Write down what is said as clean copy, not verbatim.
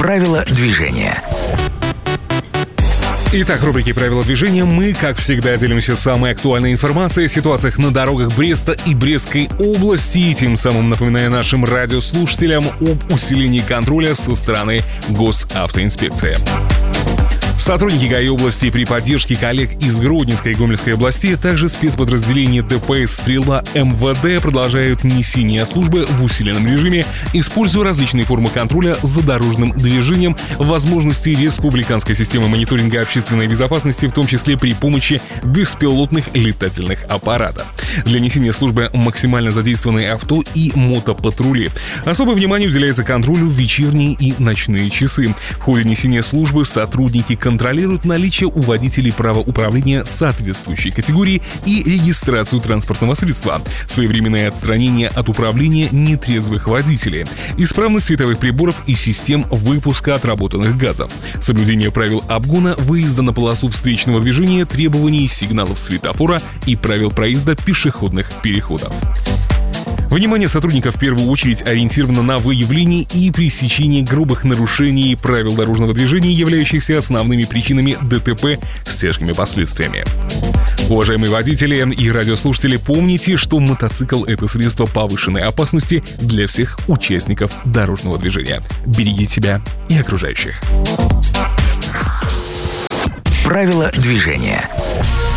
Правила движения. Итак, в рубрике «Правила движения» мы, как всегда, делимся самой актуальной информацией о ситуациях на дорогах Бреста и Брестской области, и тем самым напоминая нашим радиослушателям об усилении контроля со стороны госавтоинспекции. Сотрудники ГАИ области при поддержке коллег из Гродненской и Гомельской областей, а также спецподразделения ДПС «Стрела» МВД продолжают несение службы в усиленном режиме, используя различные формы контроля за дорожным движением, возможности республиканской системы мониторинга общественной безопасности, в том числе при помощи беспилотных летательных аппаратов. Для несения службы максимально задействованы авто и мотопатрули. Особое внимание уделяется контролю в вечерние и ночные часы. В ходе несения службы сотрудники контролируют наличие у водителей права управления соответствующей категории и регистрацию транспортного средства, своевременное отстранение от управления нетрезвых водителей, исправность световых приборов и систем выпуска отработанных газов, соблюдение правил обгона, выезда на полосу встречного движения, требований сигналов светофора и правил проезда пешеходных переходов. Внимание сотрудников в первую очередь ориентировано на выявление и пресечение грубых нарушений правил дорожного движения, являющихся основными причинами ДТП с тяжкими последствиями. Уважаемые водители и радиослушатели, помните, что мотоцикл — это средство повышенной опасности для всех участников дорожного движения. Берегите себя и окружающих. Правила движения.